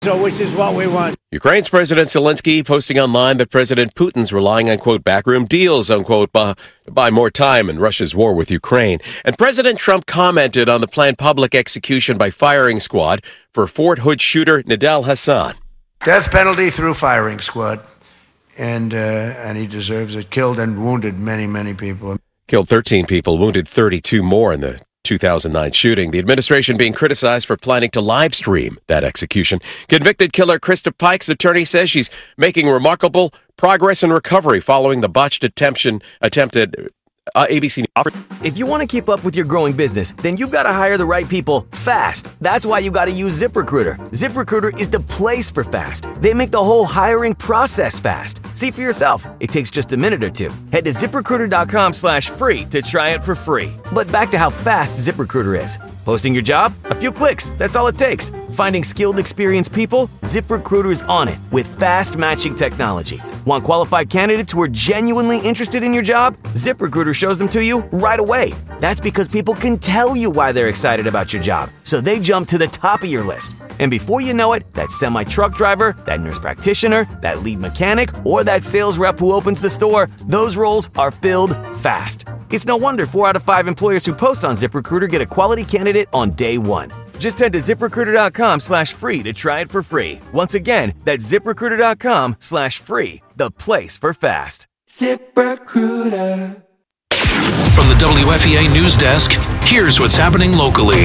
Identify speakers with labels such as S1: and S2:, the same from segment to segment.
S1: So which is what we want.
S2: Ukraine's President Zelensky posting online that President Putin's relying on, quote, backroom deals, unquote, to buy more time in Russia's war with Ukraine. And President Trump commented on the planned public execution by firing squad for Fort Hood shooter Nidal Hassan.
S1: Death penalty through firing squad. And he deserves it. Killed and wounded many, many people.
S2: Killed 13 people, wounded 32 more in the 2009 shooting. The administration being criticized for planning to live stream that execution. Convicted killer Krista Pike's attorney says she's making remarkable progress in recovery following the botched attempted ABC offer.
S3: If you want to keep up with your growing business, then you've got to hire the right people fast. That's why you got to use ZipRecruiter. ZipRecruiter is the place for fast. They make the whole hiring process fast. See for yourself. It takes just a minute or two. Head to ZipRecruiter.com/free to try it for free. But back to how fast ZipRecruiter is. Posting your job? A few clicks. That's all it takes. Finding skilled, experienced people? ZipRecruiter's on it with fast matching technology. Want qualified candidates who are genuinely interested in your job? ZipRecruiter shows them to you right away. That's because people can tell you why they're excited about your job, so they jump to the top of your list. And before you know it, that semi-truck driver, that nurse practitioner, that lead mechanic, or that sales rep who opens the store, those roles are filled fast. It's no wonder 4 out of 5 employers who post on ZipRecruiter get a quality candidate on day one. Just head to ZipRecruiter.com/free to try it for free. Once again, that's ZipRecruiter.com/free, the place for fast. ZipRecruiter.
S4: From the WFEA News Desk, here's what's happening locally.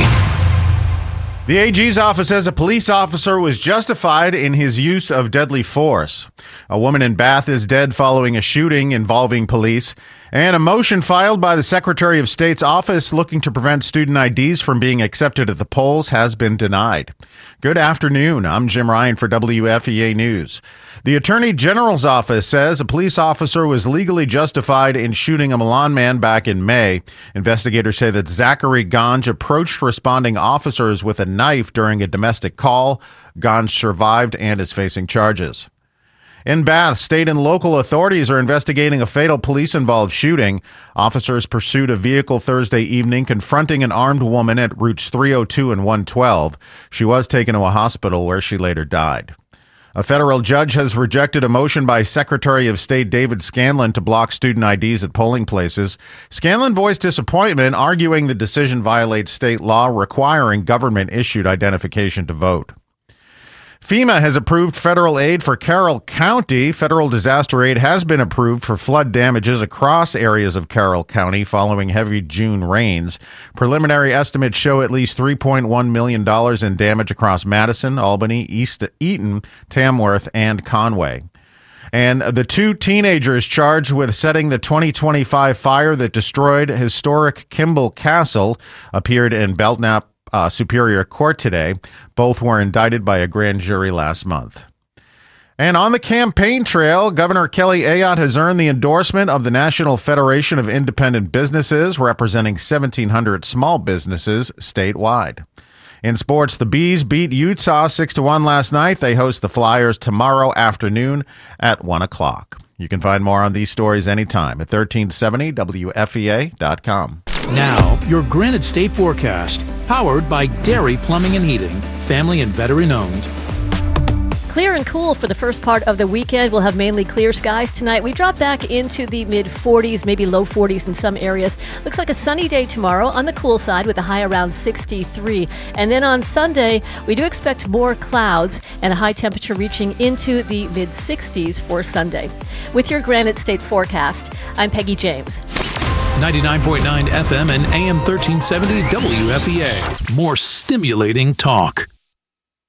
S5: The AG's office says a police officer was justified in his use of deadly force. A woman in Bath is dead following a shooting involving police. And a motion filed by the Secretary of State's office looking to prevent student IDs from being accepted at the polls has been denied. Good afternoon. I'm Jim Ryan for WFEA News. The Attorney General's office says a police officer was legally justified in shooting a Milan man back in May. Investigators say that Zachary Ganj approached responding officers with a knife during a domestic call. Ganj survived and is facing charges. In Bath, state and local authorities are investigating a fatal police-involved shooting. Officers pursued a vehicle Thursday evening confronting an armed woman at routes 302 and 112. She was taken to a hospital where she later died. A federal judge has rejected a motion by Secretary of State David Scanlon to block student IDs at polling places. Scanlon voiced disappointment, arguing the decision violates state law requiring government-issued identification to vote. FEMA has approved federal aid for Carroll County. Federal disaster aid has been approved for flood damages across areas of Carroll County following heavy June rains. Preliminary estimates show at least $3.1 million in damage across Madison, Albany, Eaton, Tamworth, and Conway. And the 2 teenagers charged with setting the 2025 fire that destroyed historic Kimball Castle appeared in Belknap Superior Court today. Both were indicted by a grand jury last month. And on the campaign trail, Governor Kelly Ayotte has earned the endorsement of the National Federation of Independent Businesses, representing 1,700 small businesses statewide. In sports, the Bees beat Utah 6-1 last night. They host the Flyers tomorrow afternoon at 1 o'clock. You can find more on these stories anytime at 1370WFEA.com.
S4: Now, your Granite State forecast, powered by Dairy Plumbing and Heating, family and veteran owned.
S6: Clear and cool for the first part of the weekend. We'll have mainly clear skies tonight. We drop back into the mid-40s, maybe low 40s in some areas. Looks like a sunny day tomorrow on the cool side with a high around 63. And then on Sunday, we do expect more clouds and a high temperature reaching into the mid-60s for Sunday. With your Granite State forecast, I'm Peggy James.
S4: 99.9 FM and AM 1370 WFEA. More stimulating talk.